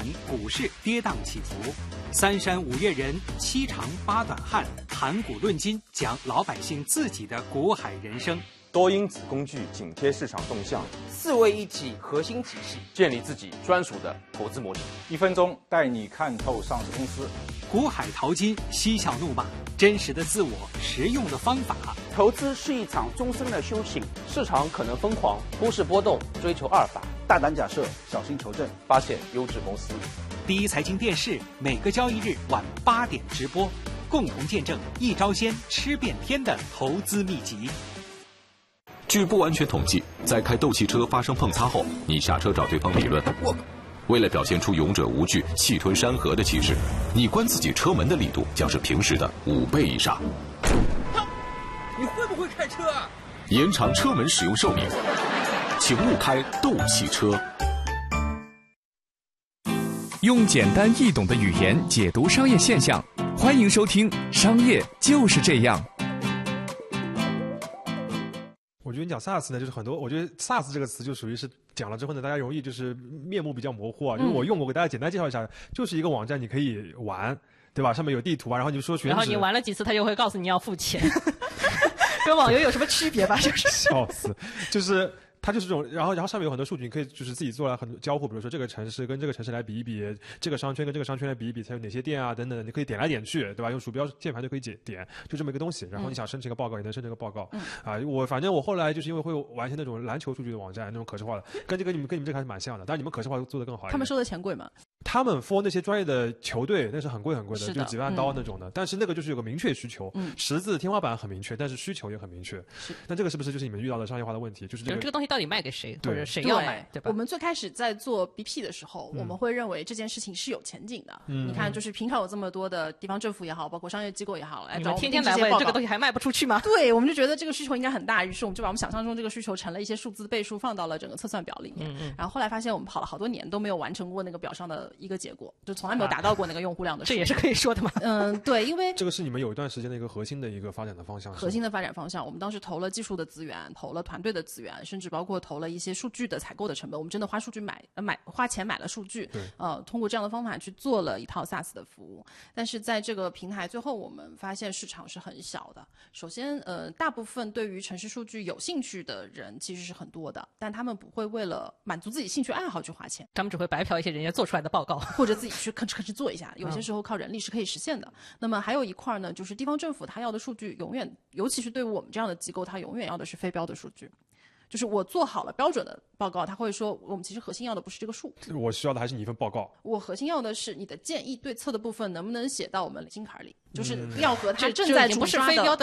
盘，股市跌宕起伏。三山五岳人，七长八短汉，谈股论金，讲老百姓自己的股海人生。 多因子工具紧贴市场动向 ，4位一体核心体系， 建立自己专属的投资模式。 1分钟带你看透上市公司。 股海淘金，嬉笑怒骂，真实的自我，实用的方法。 投资是一场终身的修行，市场可能疯狂，股市波动，追求阿尔法， 大胆假设，小心求证， 发现优质公司。 第一财经电视每个交易日晚8点直播，共同见证一招鲜吃遍天的投资秘籍。 据不完全统计，在开斗气车发生碰擦后，你下车找对方理论。为了表现出勇者无惧、气吞山河的气势，你关自己车门的力度将是平时的5倍以上。 你会不会开车啊？ 延长车门使用寿命，请勿开斗气车。 用简单易懂的语言解读商业现象，欢迎收听《商业就是这样》。 我觉得你讲 SaaS 呢，就是很多，我觉得 SaaS 这个词就属于是讲了之后呢，大家容易就是面目比较模糊啊。就是我用过，给大家简单介绍一下，就是一个网站，你可以玩，对吧？上面有地图啊，然后你就说选址， 然后你玩了几次，他就会告诉你要付钱，跟网游有什么区别吧？就是笑死，就是它就是这种，然后上面有很多数据，你可以就是自己做来很多交互，比如说这个城市跟这个城市来比一比，这个商圈跟这个商圈来比一比，才有哪些店啊等等的，你可以点来点去，对吧？用鼠标键盘就可以点，就这么一个东西。然后你想生成一个报告，也能生成个报告。反正我后来就是因为会玩一些那种篮球数据的网站，那种可视化的，跟你们这个还是蛮像的。但是你们可视化做得更好一点。 他们收的钱贵吗？ 他们 for 那些专业的球队，那是很贵的， 是就几万刀那种的。但是那个就是有个明确需求，十字天花板很明确，但是需求也很明确。那这个是不是就是你们遇到的商业化的问题？就是这个东西到底卖给谁，或者谁要买，对吧？ 我们最开始在做 BP 的时候，我们会认为这件事情是有前景的。你看，就是平常有这么多的地方政府也好，包括商业机构也好，来找我们天天来问这个东西还卖不出去吗？ 对，我们就觉得这个需求应该很大，于是我们就把我们想象中这个需求成了一些数字倍数放到了整个测算表里面。然后后来发现我们跑了好多年都没有完成过那个表上的一个结果。就从来没有达到过那个用户量的数， 这也是可以说的嘛。 对，因为这个是你们有一段时间的一个核心的一个发展的方向。 核心的发展方向，我们当时投了技术的资源，投了团队的资源，甚至包括投了一些数据的采购的成本。我们真的花钱买了数据，通过这样的方法去做了一套 SaaS 的服务。但是在这个平台最后，我们发现市场是很小的。首先，大部分对于城市数据有兴趣的人其实是很多的，但他们不会为了满足自己兴趣爱好去花钱， 他们只会白嫖一些人家做出来的报告， 或者自己去吭哧做一下，有些时候靠人力是可以实现的。那么还有一块呢，就是地方政府他要的数据永远，尤其是对于我们这样的机构，他永远要的是非标的数据。就是我做好了标准的报告，他会说我们其实核心要的不是这个数， 我需要的还是你一份报告。 我核心要的是你的建议对策的部分能不能写到我们心坎里，就是要和他正在主抓的